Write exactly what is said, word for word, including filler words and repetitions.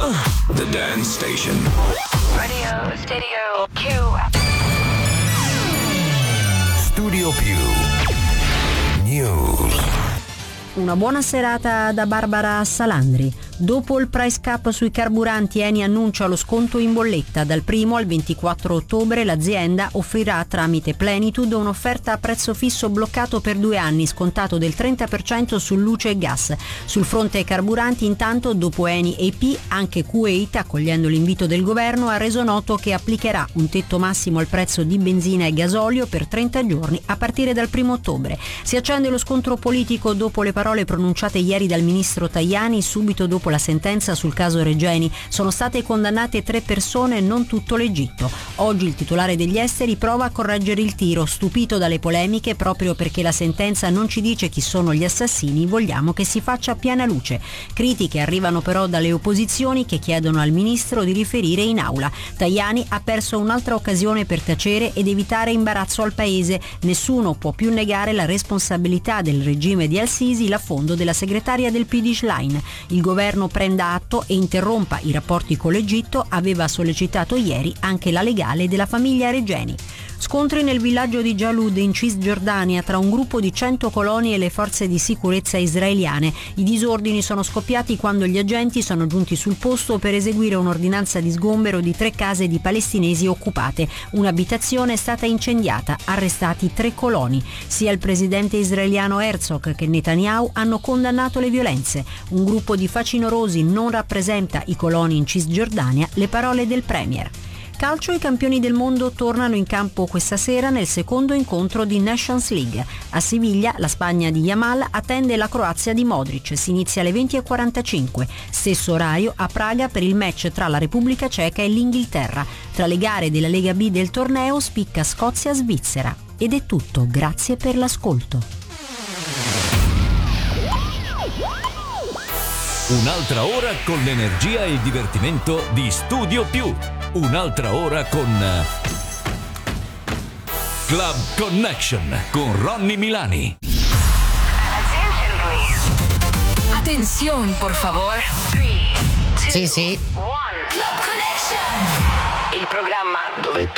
The Dance Station. Radio Studio Q. Studio Più News. Una buona serata da Barbara Salandri. Dopo il price cap sui carburanti, Eni annuncia lo sconto in bolletta. Dal primo al ventiquattro ottobre l'azienda offrirà tramite Plenitude un'offerta a prezzo fisso bloccato per due anni, scontato del trenta per cento su luce e gas. Sul fronte carburanti, intanto, dopo Eni e E P, anche Kuwait, accogliendo l'invito del governo, ha reso noto che applicherà un tetto massimo al prezzo di benzina e gasolio per trenta giorni a partire dal primo ottobre. Si accende lo scontro politico dopo le parole pronunciate ieri dal ministro Tajani subito dopo la sentenza sul caso Regeni. Sono state condannate tre persone, non tutto l'Egitto. Oggi il titolare degli esteri prova a correggere il tiro, stupito dalle polemiche proprio perché la sentenza non ci dice chi sono gli assassini, vogliamo che si faccia piena luce. Critiche arrivano però dalle opposizioni che chiedono al ministro di riferire in aula. Tajani ha perso un'altra occasione per tacere ed evitare imbarazzo al paese. Nessuno può più negare la responsabilità del regime di al-Sisi, l'affondo della segretaria del P D Schlein. Il governo prenda atto e interrompa i rapporti con l'Egitto, aveva sollecitato ieri anche la legale della famiglia Regeni. Scontri nel villaggio di Jalud in Cisgiordania tra un gruppo di cento coloni e le forze di sicurezza israeliane. I disordini sono scoppiati quando gli agenti sono giunti sul posto per eseguire un'ordinanza di sgombero di tre case di palestinesi occupate. Un'abitazione è stata incendiata, arrestati tre coloni. Sia il presidente israeliano Herzog che Netanyahu hanno condannato le violenze. Un gruppo di facinorosi non rappresenta i coloni in Cisgiordania, le parole del premier. Calcio, i campioni del mondo tornano in campo questa sera nel secondo incontro di Nations League. A Siviglia la Spagna di Yamal attende la Croazia di Modric. Si inizia alle venti e quarantacinque. Stesso orario a Praga per il match tra la Repubblica Ceca e l'Inghilterra. Tra le gare della Lega B del torneo spicca Scozia-Svizzera. Ed è tutto, grazie per l'ascolto. Un'altra ora con l'energia e il divertimento di Studio Più. Un'altra ora con Club Connection con Ronny Milani. Attenzione, por favor. Sì, sì. Club Connection. Il programma dove